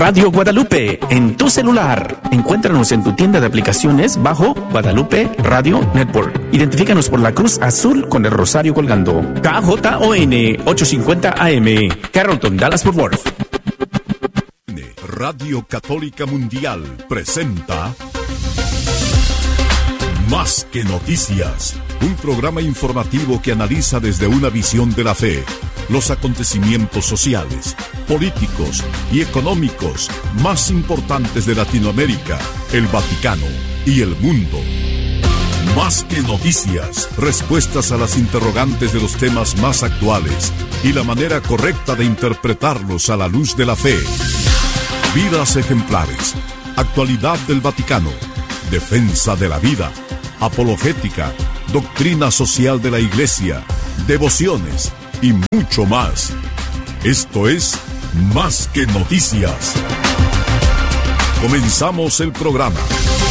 Radio Guadalupe en tu celular. Encuéntranos en tu tienda de aplicaciones bajo Guadalupe Radio Network. Identifícanos por la cruz azul con el rosario colgando. KJON 850 AM, Carrollton, Dallas-Fort Worth. Radio Católica Mundial presenta Más que Noticias, un programa informativo que analiza desde una visión de la fe los acontecimientos sociales, políticos y económicos más importantes de Latinoamérica, el Vaticano y el mundo. Más que noticias, respuestas a las interrogantes de los temas más actuales y la manera correcta de interpretarlos a la luz de la fe. Vidas ejemplares, actualidad del Vaticano, defensa de la vida, apologética, doctrina social de la Iglesia, devociones y mucho más. Esto es Más que Noticias. Comenzamos el programa.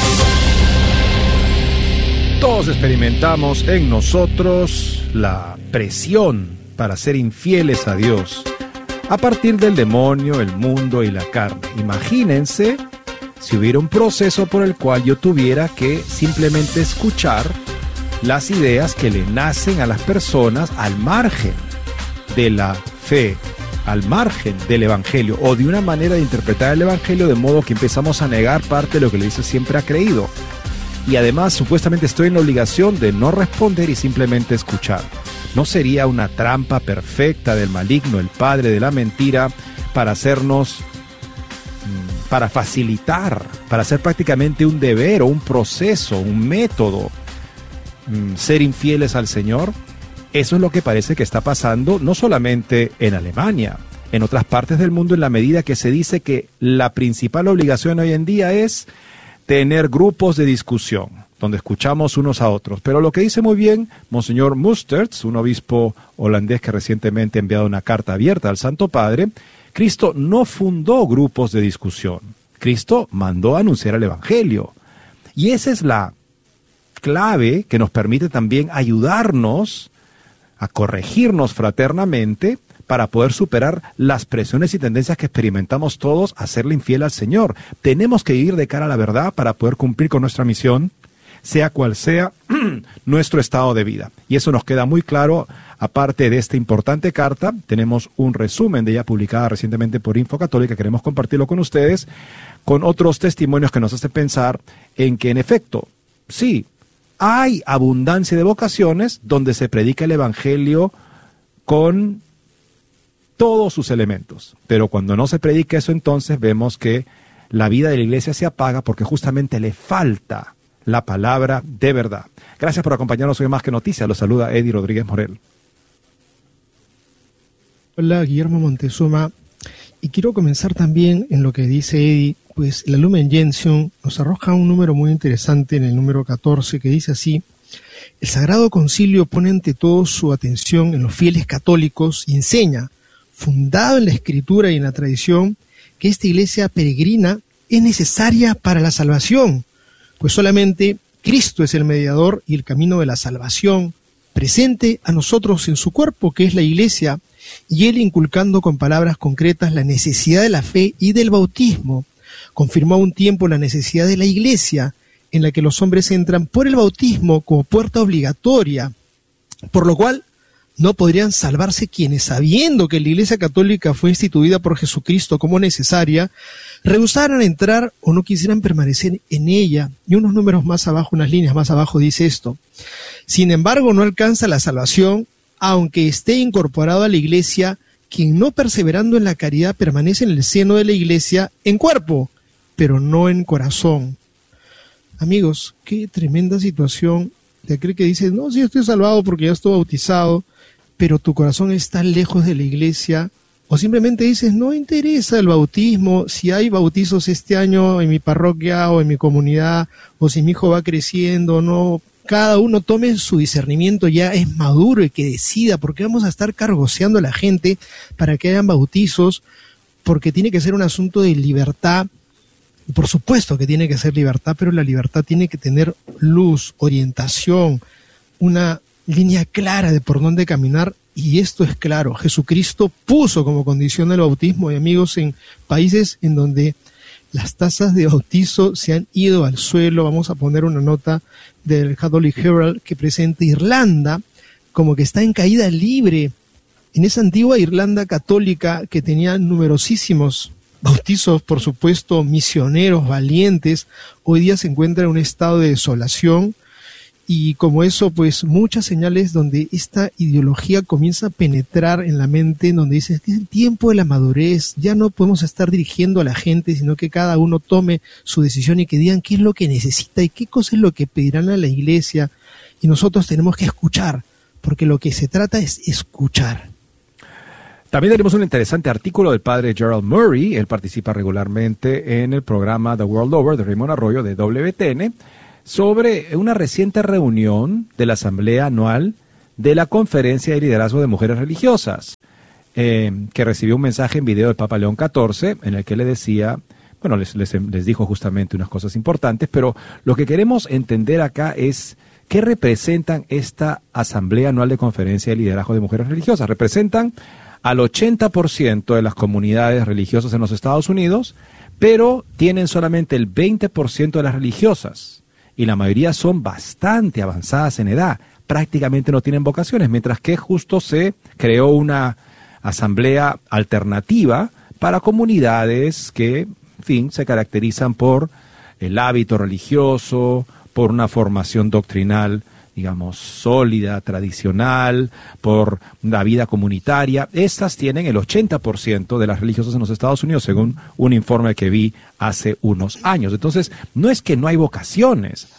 Todos experimentamos en nosotros la presión para ser infieles a Dios a partir del demonio, el mundo y la carne. Imagínense si hubiera un proceso por el cual yo tuviera que simplemente escuchar las ideas que le nacen a las personas al margen de la fe, al margen del evangelio, o de una manera de interpretar el evangelio de modo que empezamos a negar parte de lo que la Iglesia siempre ha creído. Y además supuestamente estoy en la obligación de no responder y simplemente escuchar. ¿No sería una trampa perfecta del maligno, el padre de la mentira, para hacernos, para facilitar, para hacer prácticamente un deber o un proceso, un método, ser infieles al Señor? Eso es lo que parece que está pasando no solamente en Alemania, en otras partes del mundo, en la medida que se dice que la principal obligación hoy en día es tener grupos de discusión, donde escuchamos unos a otros. Pero lo que dice muy bien Monseñor Mustertz, un obispo holandés que recientemente ha enviado una carta abierta al Santo Padre, Cristo no fundó grupos de discusión. Cristo mandó a anunciar el Evangelio. Y esa es la clave que nos permite también ayudarnos a corregirnos fraternamente para poder superar las presiones y tendencias que experimentamos todos a serle infiel al Señor. Tenemos que vivir de cara a la verdad para poder cumplir con nuestra misión, sea cual sea nuestro estado de vida. Y eso nos queda muy claro. Aparte de esta importante carta, tenemos un resumen de ella publicada recientemente por Info Católica. Queremos compartirlo con ustedes, con otros testimonios que nos hacen pensar en que, en efecto, sí, hay abundancia de vocaciones donde se predica el Evangelio con todos sus elementos. Pero cuando no se predica eso, entonces vemos que la vida de la Iglesia se apaga porque justamente le falta la palabra de verdad. Gracias por acompañarnos hoy en Más que Noticias. Los saluda Eddie Rodríguez Morel. Hola, Guillermo Montezuma. Y quiero comenzar también en lo que dice Eddie. Pues la Lumen Gentium nos arroja un número muy interesante en el número 14 que dice así: el Sagrado Concilio pone ante todo su atención en los fieles católicos y enseña, fundado en la Escritura y en la tradición, que esta iglesia peregrina es necesaria para la salvación, pues solamente Cristo es el mediador y el camino de la salvación, presente a nosotros en su cuerpo, que es la iglesia, y él inculcando con palabras concretas la necesidad de la fe y del bautismo. Confirmó a un tiempo la necesidad de la iglesia, en la que los hombres entran por el bautismo como puerta obligatoria, por lo cual no podrían salvarse quienes, sabiendo que la Iglesia Católica fue instituida por Jesucristo como necesaria, rehusaran entrar o no quisieran permanecer en ella. Y unos números más abajo, unas líneas más abajo dice esto: sin embargo, no alcanza la salvación, aunque esté incorporado a la Iglesia, quien no perseverando en la caridad permanece en el seno de la Iglesia en cuerpo, pero no en corazón. Amigos, qué tremenda situación de aquel que dice: no, sí estoy salvado porque ya estoy bautizado, pero tu corazón está lejos de la iglesia, o simplemente dices: no interesa el bautismo, si hay bautizos este año en mi parroquia o en mi comunidad, o si mi hijo va creciendo, no. Cada uno tome su discernimiento, ya es maduro y que decida, porque vamos a estar cargoseando a la gente para que hayan bautizos, porque tiene que ser un asunto de libertad. Y por supuesto que tiene que ser libertad, pero la libertad tiene que tener luz, orientación, una línea clara de por dónde caminar Y esto es claro, Jesucristo puso como condición el bautismo, y amigos, en países en donde las tasas de bautizo se han ido al suelo. Vamos a poner una nota del Catholic Herald que presenta Irlanda como que está en caída libre. En esa antigua Irlanda católica que tenía numerosísimos bautizos, por supuesto, misioneros valientes, hoy día se encuentra en un estado de desolación. Y como eso, pues muchas señales donde esta ideología comienza a penetrar en la mente, donde dice que es el tiempo de la madurez, ya no podemos estar dirigiendo a la gente, sino que cada uno tome su decisión y que digan qué es lo que necesita y qué cosa es lo que pedirán a la iglesia. Y nosotros tenemos que escuchar, porque lo que se trata es escuchar. También tenemos un interesante artículo del padre Gerald Murray. Él participa regularmente en el programa The World Over de Raymond Arroyo de WTN, sobre una reciente reunión de la Asamblea Anual de la Conferencia de Liderazgo de Mujeres Religiosas, que recibió un mensaje en video del Papa León XIV, en el que le decía, bueno, les dijo justamente unas cosas importantes, pero lo que queremos entender acá es qué representan esta Asamblea Anual de Conferencia de Liderazgo de Mujeres Religiosas. Representan al 80% de las comunidades religiosas en los Estados Unidos, pero tienen solamente el 20% de las religiosas. Y la mayoría son bastante avanzadas en edad, prácticamente no tienen vocaciones, mientras que justo se creó una asamblea alternativa para comunidades que, en fin, se caracterizan por el hábito religioso, por una formación doctrinal, digamos, sólida, tradicional, por la vida comunitaria. Estas tienen el 80% de las religiosas en los Estados Unidos, según un informe que vi hace unos años. Entonces, no es que no hay vocaciones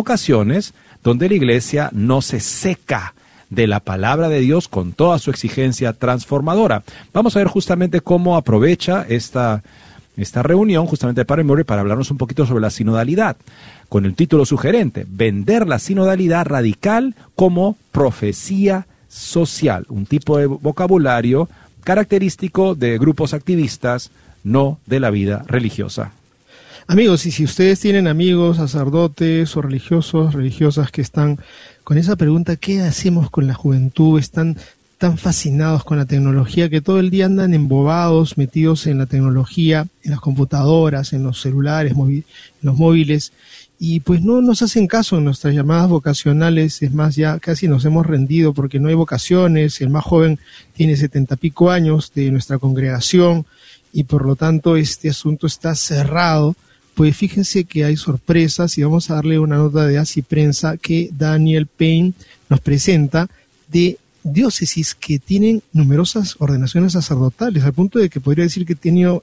donde la iglesia no se seca de la palabra de Dios con toda su exigencia transformadora. Vamos a ver justamente cómo aprovecha esta reunión, justamente el padre Murray, para hablarnos un poquito sobre la sinodalidad, con el título sugerente, vender la sinodalidad radical como profecía social, un tipo de vocabulario característico de grupos activistas, no de la vida religiosa. Amigos, y si ustedes tienen amigos, sacerdotes o religiosos, religiosas que están con esa pregunta, ¿qué hacemos con la juventud? Están tan fascinados con la tecnología que todo el día andan embobados, metidos en la tecnología, en las computadoras, en los celulares, en los móviles, y pues no nos hacen caso en nuestras llamadas vocacionales. Es más, ya casi nos hemos rendido porque no hay vocaciones. El más joven tiene 70 y pico años de nuestra congregación y por lo tanto este asunto está cerrado. Pues fíjense que hay sorpresas y vamos a darle una nota de Así Prensa que Daniel Payne nos presenta de diócesis que tienen numerosas ordenaciones sacerdotales, al punto de que podría decir que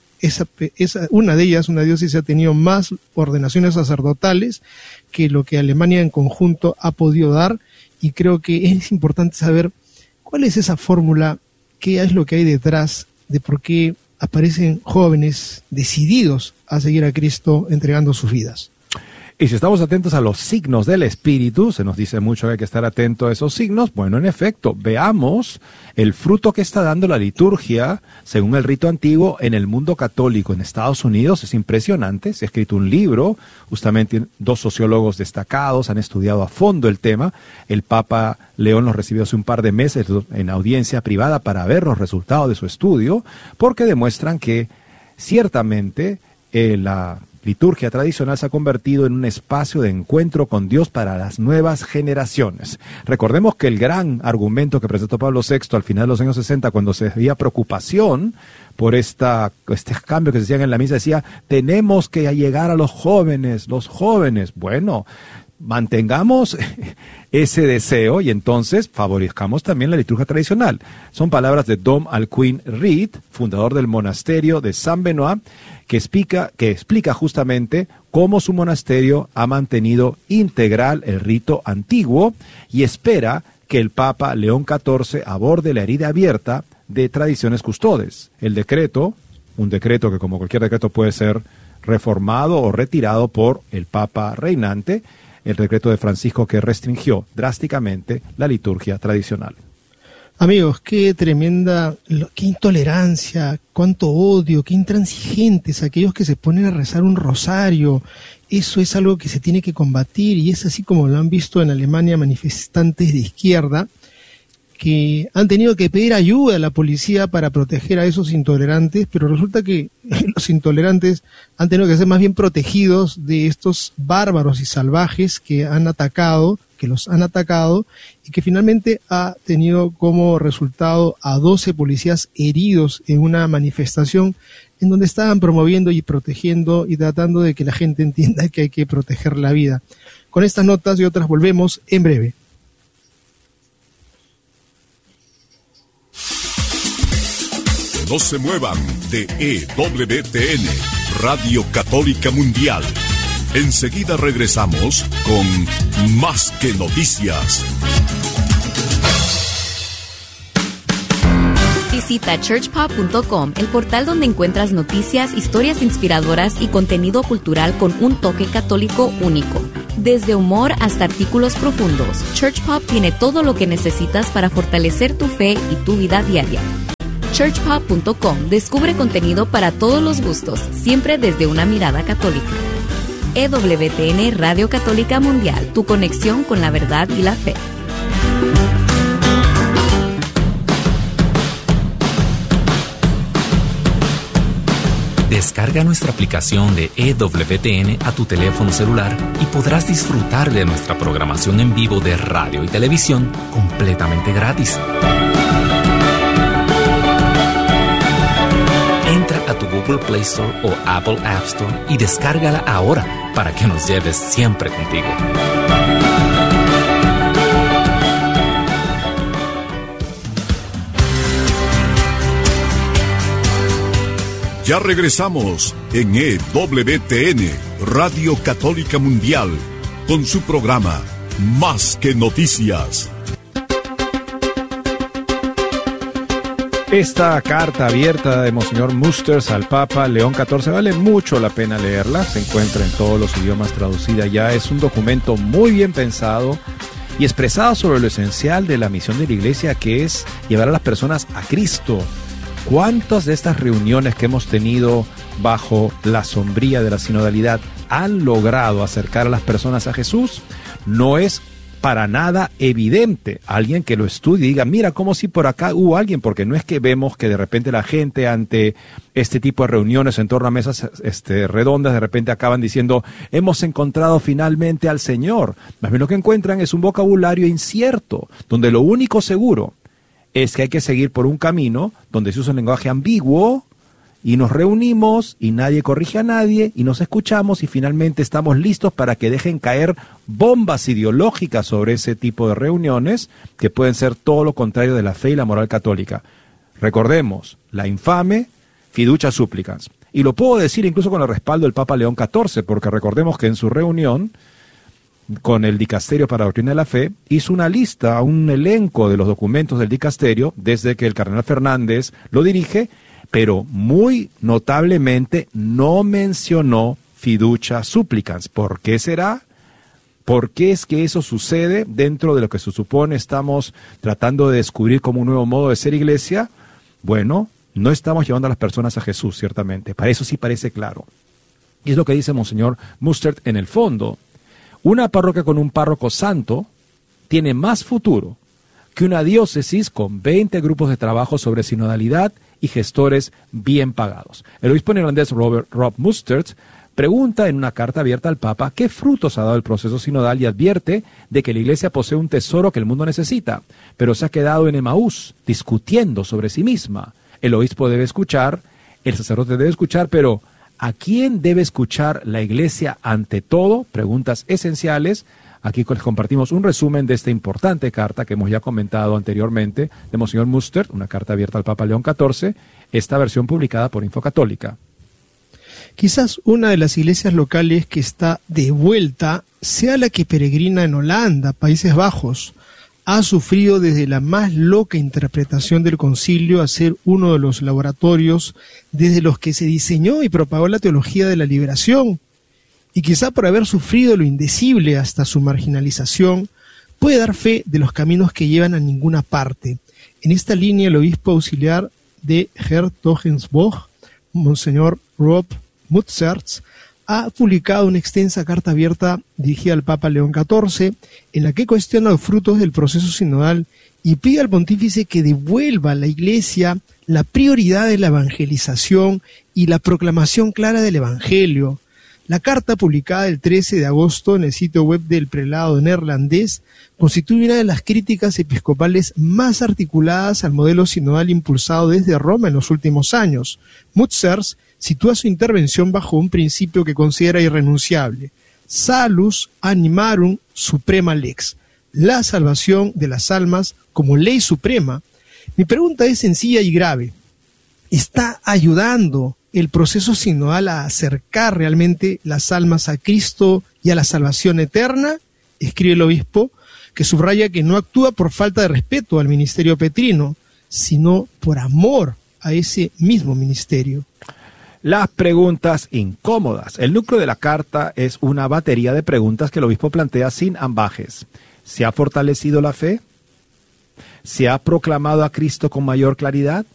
una de ellas, una diócesis, ha tenido más ordenaciones sacerdotales que lo que Alemania en conjunto ha podido dar, y creo que es importante saber cuál es esa fórmula, qué es lo que hay detrás de por qué aparecen jóvenes decididos a seguir a Cristo entregando sus vidas. Y si estamos atentos a los signos del Espíritu, se nos dice mucho que hay que estar atento a esos signos. Bueno, en efecto, veamos el fruto que está dando la liturgia, según el rito antiguo, en el mundo católico. En Estados Unidos es impresionante, se ha escrito un libro, justamente 2 sociólogos destacados han estudiado a fondo el tema. El Papa León los recibió hace un par de meses en audiencia privada para ver los resultados de su estudio, porque demuestran que ciertamente la liturgia tradicional se ha convertido en un espacio de encuentro con Dios para las nuevas generaciones. Recordemos que el gran argumento que presentó Pablo VI al final de los años 60, cuando se veía preocupación por este cambio que se hacían en la misa, decía, tenemos que llegar a los jóvenes. Bueno, mantengamos ese deseo y entonces favorezcamos también la liturgia tradicional. Son palabras de Dom Alcuin Reed, fundador del monasterio de San Benoit, que explica justamente cómo su monasterio ha mantenido integral el rito antiguo y espera que el Papa León XIV aborde la herida abierta de tradiciones custodes. El decreto, un decreto que como cualquier decreto puede ser reformado o retirado por el Papa reinante, el decreto de Francisco que restringió drásticamente la liturgia tradicional. Amigos, qué tremenda, qué intolerancia, cuánto odio, qué intransigentes aquellos que se ponen a rezar un rosario. Eso es algo que se tiene que combatir y es así como lo han visto en Alemania manifestantes de izquierda que han tenido que pedir ayuda a la policía para proteger a esos intolerantes, pero resulta que los intolerantes han tenido que ser más bien protegidos de estos bárbaros y salvajes que los han atacado, y que finalmente ha tenido como resultado a 12 policías heridos en una manifestación en donde estaban promoviendo y protegiendo y tratando de que la gente entienda que hay que proteger la vida. Con estas notas y otras volvemos en breve. No se muevan de EWTN, Radio Católica Mundial. Enseguida regresamos con Más que Noticias. Visita churchpop.com, el portal donde encuentras noticias, historias inspiradoras y contenido cultural con un toque católico único. Desde humor hasta artículos profundos, Churchpop tiene todo lo que necesitas para fortalecer tu fe y tu vida diaria. churchpop.com descubre contenido para todos los gustos, siempre desde una mirada católica. EWTN Radio Católica Mundial, tu conexión con la verdad y la fe. Descarga nuestra aplicación de EWTN a tu teléfono celular y podrás disfrutar de nuestra programación en vivo de radio y televisión completamente gratis. Entra a tu Google Play Store o Apple App Store y descárgala ahora para que nos lleves siempre contigo. Ya regresamos en EWTN, Radio Católica Mundial, con su programa Más que Noticias. Esta carta abierta de Monseñor Musters al Papa León XIV vale mucho la pena leerla, se encuentra en todos los idiomas traducida ya, es un documento muy bien pensado y expresado sobre lo esencial de la misión de la Iglesia, que es llevar a las personas a Cristo. ¿Cuántas de estas reuniones que hemos tenido bajo la sombría de la sinodalidad han logrado acercar a las personas a Jesús? No es para nada evidente. Alguien que lo estudie y diga, mira, como si por acá hubo alguien, porque no es que vemos que de repente la gente ante este tipo de reuniones en torno a mesas redondas, de repente acaban diciendo, hemos encontrado finalmente al Señor. Más bien lo que encuentran es un vocabulario incierto, donde lo único seguro es que hay que seguir por un camino donde se usa un lenguaje ambiguo y nos reunimos y nadie corrige a nadie y nos escuchamos y finalmente estamos listos para que dejen caer bombas ideológicas sobre ese tipo de reuniones que pueden ser todo lo contrario de la fe y la moral católica. Recordemos, la infame fiducia supplicans. Y lo puedo decir incluso con el respaldo del Papa León XIV, porque recordemos que en su reunión con el Dicasterio para la Doctrina de la Fe, hizo una lista, un elenco de los documentos del Dicasterio, desde que el Cardenal Fernández lo dirige, pero muy notablemente no mencionó fiducia supplicans. ¿Por qué será? ¿Por qué es que eso sucede dentro de lo que se supone estamos tratando de descubrir como un nuevo modo de ser iglesia? Bueno, no estamos llevando a las personas a Jesús, ciertamente. Para eso sí parece claro. Y es lo que dice Monseñor Mustert en el fondo. Una parroquia con un párroco santo tiene más futuro que una diócesis con 20 grupos de trabajo sobre sinodalidad y gestores bien pagados. El obispo neerlandés Rob Mustert pregunta en una carta abierta al Papa qué frutos ha dado el proceso sinodal y advierte de que la Iglesia posee un tesoro que el mundo necesita, pero se ha quedado en Emaús discutiendo sobre sí misma. El obispo debe escuchar, el sacerdote debe escuchar, pero ¿a quién debe escuchar la Iglesia ante todo? Preguntas esenciales. Aquí les compartimos un resumen de esta importante carta que hemos ya comentado anteriormente de Monseñor Mustert, una carta abierta al Papa León XIV, esta versión publicada por Infocatólica. Quizás una de las iglesias locales que está de vuelta sea la que peregrina en Holanda, Países Bajos. Ha sufrido desde la más loca interpretación del concilio a ser uno de los laboratorios desde los que se diseñó y propagó la teología de la liberación. Y quizá por haber sufrido lo indecible hasta su marginalización, puede dar fe de los caminos que llevan a ninguna parte. En esta línea, el obispo auxiliar de Hertogensbosch, Monseñor Rob Mustert, ha publicado una extensa carta abierta dirigida al Papa León XIV, en la que cuestiona los frutos del proceso sinodal y pide al pontífice que devuelva a la Iglesia la prioridad de la evangelización y la proclamación clara del Evangelio. La carta, publicada el 13 de agosto en el sitio web del prelado neerlandés, constituye una de las críticas episcopales más articuladas al modelo sinodal impulsado desde Roma en los últimos años. Mutzers sitúa su intervención bajo un principio que considera irrenunciable: salus animarum suprema lex, la salvación de las almas como ley suprema. Mi pregunta es sencilla y grave. ¿Está ayudando el proceso sinodal a acercar realmente las almas a Cristo y a la salvación eterna? Escribe el obispo, que subraya que no actúa por falta de respeto al ministerio petrino, sino por amor a ese mismo ministerio. Las preguntas incómodas. El núcleo de la carta es una batería de preguntas que el obispo plantea sin ambajes. ¿Se ha fortalecido la fe? ¿Se ha proclamado a Cristo con mayor claridad?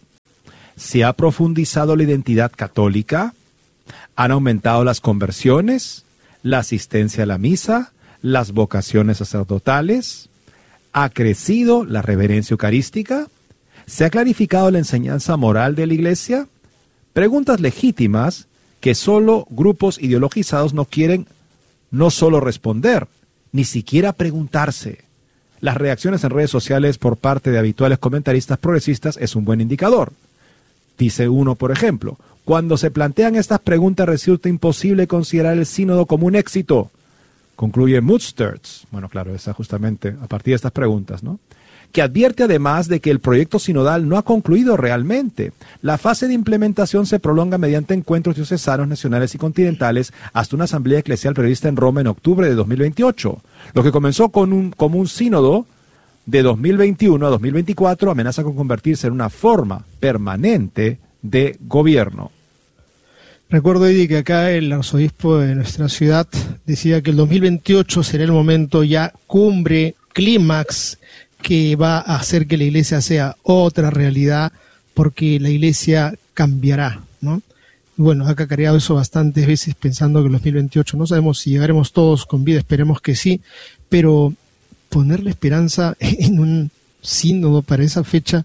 ¿Se ha profundizado la identidad católica? ¿Han aumentado las conversiones, la asistencia a la misa, las vocaciones sacerdotales? ¿Ha crecido la reverencia eucarística? ¿Se ha clarificado la enseñanza moral de la Iglesia? Preguntas legítimas que solo grupos ideologizados no quieren no solo responder, ni siquiera preguntarse. Las reacciones en redes sociales por parte de habituales comentaristas progresistas es un buen indicador. Dice uno, por ejemplo, cuando se plantean estas preguntas resulta imposible considerar el sínodo como un éxito. Concluye Mutzers, bueno, claro, esa justamente a partir de estas preguntas, ¿no? Que advierte además de que el proyecto sinodal no ha concluido realmente. La fase de implementación se prolonga mediante encuentros diocesanos, nacionales y continentales hasta una asamblea eclesial prevista en Roma en octubre de 2028. Lo que comenzó como un sínodo de 2021 a 2024 amenaza con convertirse en una forma permanente de gobierno. Recuerdo, Eddie, que acá el arzobispo de nuestra ciudad decía que el 2028 será el momento ya cumbre, clímax, que va a hacer que la Iglesia sea otra realidad, porque la Iglesia cambiará, ¿no? Bueno, ha cacareado eso bastantes veces pensando que el 2028, no sabemos si llegaremos todos con vida, esperemos que sí, pero poner la esperanza en un sínodo para esa fecha,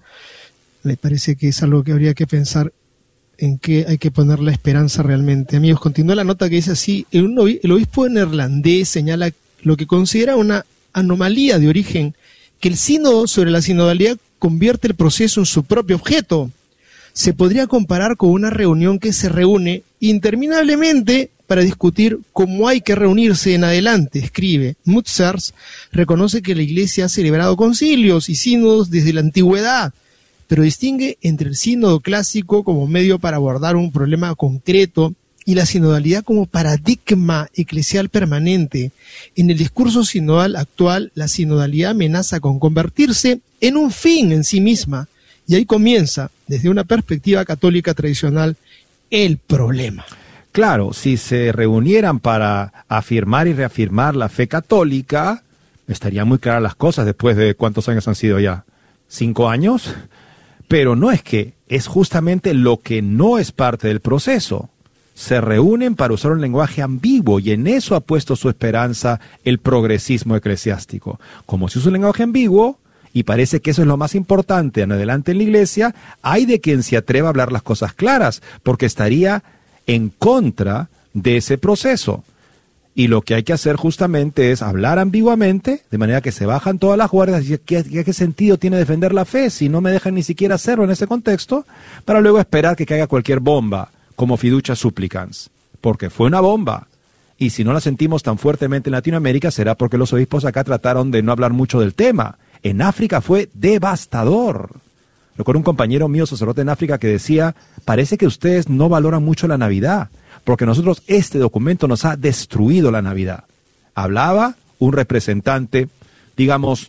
me parece que es algo que habría que pensar en qué hay que poner la esperanza realmente. Amigos, continúa la nota que dice así: el obispo neerlandés señala lo que considera una anomalía de origen, que el sínodo sobre la sinodalidad convierte el proceso en su propio objeto. Se podría comparar con una reunión que se reúne interminablemente para discutir cómo hay que reunirse en adelante, escribe. Mutzers reconoce que la Iglesia ha celebrado concilios y sínodos desde la antigüedad, pero distingue entre el sínodo clásico como medio para abordar un problema concreto y la sinodalidad como paradigma eclesial permanente. En el discurso sinodal actual, la sinodalidad amenaza con convertirse en un fin en sí misma, y ahí comienza, desde una perspectiva católica tradicional, el problema. Claro, si se reunieran para afirmar y reafirmar la fe católica, estarían muy claras las cosas después de ¿cuántos años han sido ya? ¿5 años? Pero no es que, es justamente lo que no es parte del proceso. Se reúnen para usar un lenguaje ambiguo y en eso ha puesto su esperanza el progresismo eclesiástico. Como se usa un lenguaje ambiguo y parece que eso es lo más importante en adelante en la Iglesia, hay de quien se atreva a hablar las cosas claras porque estaría en contra de ese proceso. Y lo que hay que hacer justamente es hablar ambiguamente, de manera que se bajan todas las guardias y ¿qué sentido tiene defender la fe si no me dejan ni siquiera hacerlo en ese contexto? Para luego esperar que caiga cualquier bomba, como fiducia supplicans, porque fue una bomba. Y si no la sentimos tan fuertemente en Latinoamérica, será porque los obispos acá trataron de no hablar mucho del tema. En África fue devastador. Recuerdo un compañero mío, sacerdote en África, que decía, parece que ustedes no valoran mucho la Navidad, porque nosotros este documento nos ha destruido la Navidad. Hablaba un representante, digamos,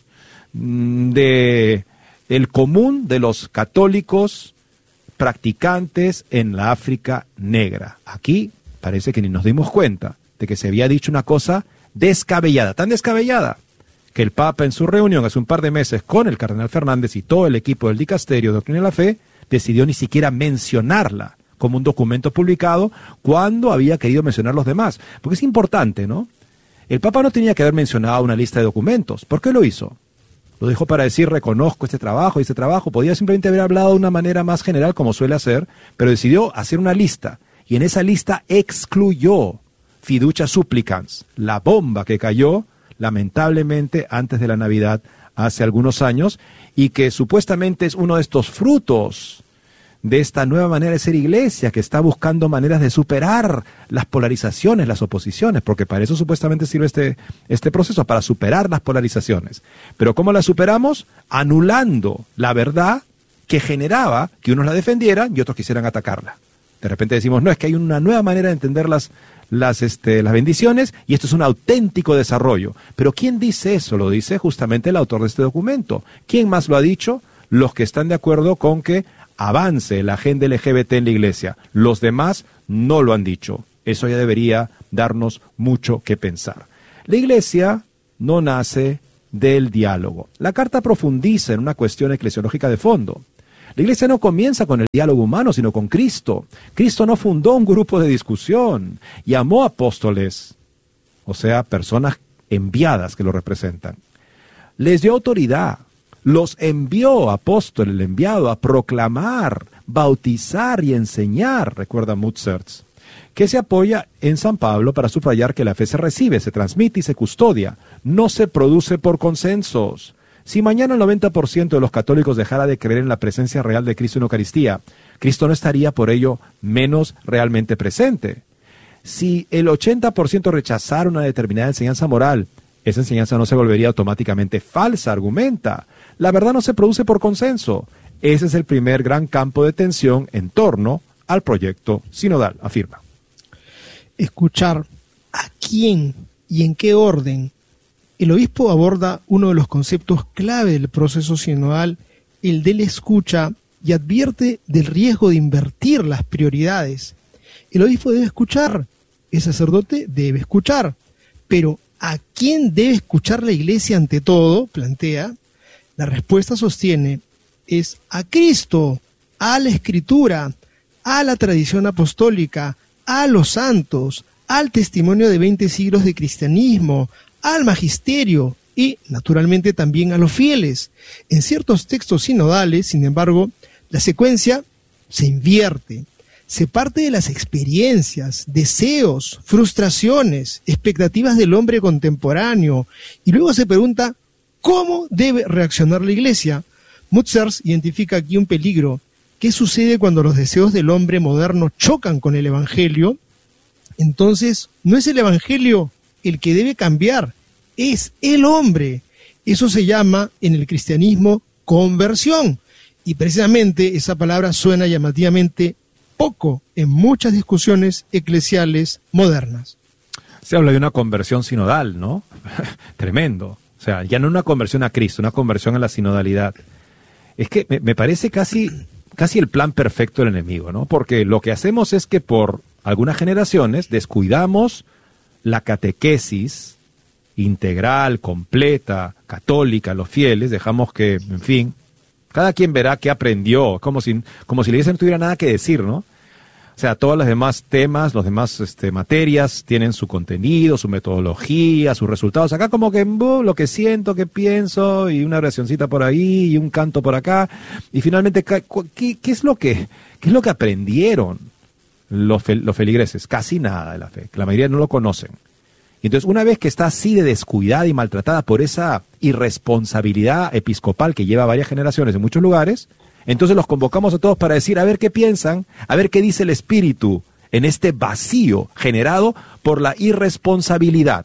del común de los católicos practicantes en la África negra. Aquí parece que ni nos dimos cuenta de que se había dicho una cosa descabellada, tan descabellada, que el Papa en su reunión hace un par de meses con el cardenal Fernández y todo el equipo del dicasterio de Doctrina de la Fe decidió ni siquiera mencionarla como un documento publicado cuando había querido mencionar los demás. Porque es importante, ¿no? El Papa no tenía que haber mencionado una lista de documentos. ¿Por qué lo hizo? Lo dejó para decir, reconozco este trabajo y este trabajo. Podía simplemente haber hablado de una manera más general, como suele hacer, pero decidió hacer una lista. Y en esa lista excluyó Fiducia Supplicans, la bomba que cayó, lamentablemente, antes de la Navidad, hace algunos años, y que supuestamente es uno de estos frutos de esta nueva manera de ser iglesia, que está buscando maneras de superar las polarizaciones, las oposiciones, porque para eso supuestamente sirve este proceso, para superar las polarizaciones. Pero ¿cómo las superamos? Anulando la verdad que generaba que unos la defendieran y otros quisieran atacarla. De repente decimos, no, es que hay una nueva manera de entender las bendiciones y esto es un auténtico desarrollo. Pero ¿quién dice eso? Lo dice justamente el autor de este documento. ¿Quién más lo ha dicho? Los que están de acuerdo con que avance la agenda LGBT en la iglesia. Los demás no lo han dicho. Eso ya debería darnos mucho que pensar. La iglesia no nace del diálogo. La carta profundiza en una cuestión eclesiológica de fondo. La iglesia no comienza con el diálogo humano, sino con Cristo. Cristo no fundó un grupo de discusión, llamó apóstoles, o sea, personas enviadas que lo representan. Les dio autoridad, los envió, apóstol, el enviado, a proclamar, bautizar y enseñar, recuerda Mutzertz, que se apoya en San Pablo para subrayar que la fe se recibe, se transmite y se custodia, no se produce por consensos. Si mañana el 90% de los católicos dejara de creer en la presencia real de Cristo en Eucaristía, Cristo no estaría por ello menos realmente presente. Si el 80% rechazara una determinada enseñanza moral, esa enseñanza no se volvería automáticamente falsa, argumenta. La verdad no se produce por consenso. Ese es el primer gran campo de tensión en torno al proyecto sinodal, afirma. Escuchar a quién y en qué orden. El obispo aborda uno de los conceptos clave del proceso sinodal, el de la escucha, y advierte del riesgo de invertir las prioridades. El obispo debe escuchar, el sacerdote debe escuchar, pero ¿a quién debe escuchar la iglesia ante todo? Plantea. La respuesta, sostiene, es a Cristo, a la Escritura, a la tradición apostólica, a los santos, al testimonio de 20 siglos de cristianismo, al magisterio y, naturalmente, también a los fieles. En ciertos textos sinodales, sin embargo, la secuencia se invierte. Se parte de las experiencias, deseos, frustraciones, expectativas del hombre contemporáneo y luego se pregunta ¿cómo debe reaccionar la iglesia? Mutzertz identifica aquí un peligro. ¿Qué sucede cuando los deseos del hombre moderno chocan con el evangelio? Entonces, no es el evangelio el que debe cambiar, es el hombre. Eso se llama en el cristianismo conversión. Y precisamente esa palabra suena llamativamente poco en muchas discusiones eclesiales modernas. Se habla de una conversión sinodal, ¿no? Tremendo. O sea, ya no una conversión a Cristo, una conversión a la sinodalidad. Es que me parece casi el plan perfecto del enemigo, ¿no? Porque lo que hacemos es que por algunas generaciones descuidamos la catequesis integral, completa, católica, los fieles, dejamos que, en fin, cada quien verá qué aprendió, como si la iglesia no tuviera nada que decir, ¿no? O sea, todos los demás temas, los demás materias tienen su contenido, su metodología, sus resultados. Acá como que lo que siento, que pienso, y una oracioncita por ahí, y un canto por acá. Y finalmente, ¿qué es lo que aprendieron los feligreses? Casi nada de la fe, que la mayoría no lo conocen. Y entonces, una vez que está así de descuidada y maltratada por esa irresponsabilidad episcopal que lleva varias generaciones en muchos lugares, entonces los convocamos a todos para decir, a ver qué piensan, a ver qué dice el Espíritu en este vacío generado por la irresponsabilidad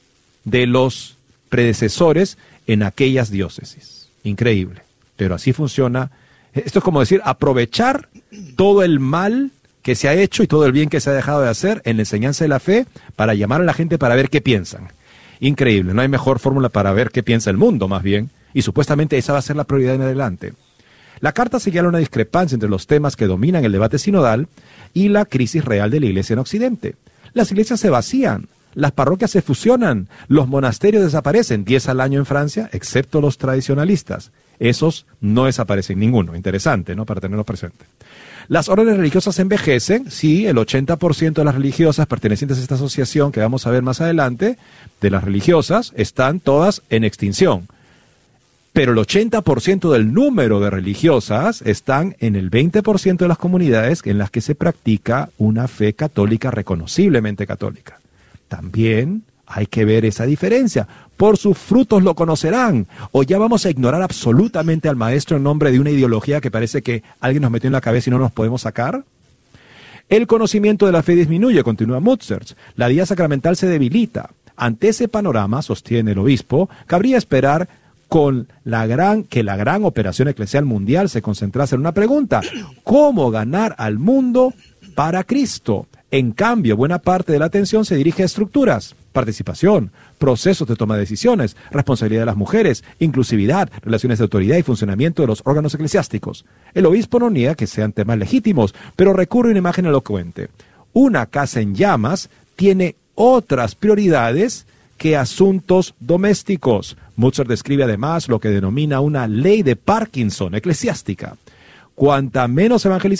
de los predecesores en aquellas diócesis. Increíble, pero así funciona. Esto es como decir, aprovechar todo el mal que se ha hecho y todo el bien que se ha dejado de hacer en la enseñanza de la fe para llamar a la gente para ver qué piensan. Increíble, no hay mejor fórmula para ver qué piensa el mundo, más bien, y supuestamente esa va a ser la prioridad en adelante. La carta señala una discrepancia entre los temas que dominan el debate sinodal y la crisis real de la iglesia en Occidente. Las iglesias se vacían, las parroquias se fusionan, los monasterios desaparecen, 10 al año en Francia, excepto los tradicionalistas. Esos no desaparecen ninguno. Interesante, ¿no? Para tenerlos presentes. Las órdenes religiosas envejecen. Sí, el 80% de las religiosas pertenecientes a esta asociación que vamos a ver más adelante, de las religiosas, están todas en extinción. Pero el 80% del número de religiosas están en el 20% de las comunidades en las que se practica una fe católica reconociblemente católica. También hay que ver esa diferencia. Por sus frutos lo conocerán. O ya vamos a ignorar absolutamente al maestro en nombre de una ideología que parece que alguien nos metió en la cabeza y no nos podemos sacar. El conocimiento de la fe disminuye, continúa Mutzers. La vida sacramental se debilita. Ante ese panorama, sostiene el obispo, cabría esperar que la gran operación eclesial mundial se concentrase en una pregunta: ¿cómo ganar al mundo para Cristo? En cambio, buena parte de la atención se dirige a estructuras, participación, procesos de toma de decisiones, responsabilidad de las mujeres, inclusividad, relaciones de autoridad y funcionamiento de los órganos eclesiásticos. El obispo no niega que sean temas legítimos, pero recurre a una imagen elocuente. Una casa en llamas tiene otras prioridades que asuntos domésticos. Mutzer describe además lo que denomina una ley de Parkinson eclesiástica. Cuanta menos evangelización